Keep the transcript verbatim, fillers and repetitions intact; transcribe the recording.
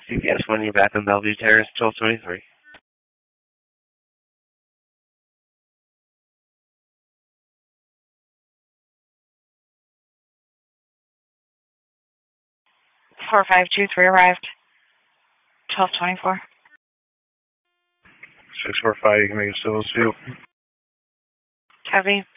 C P S one, you're back on Bellevue Terrace, twelve twenty-three. four five two three arrived. twelve twenty-four. six four five, you can make a civil suit. Copy.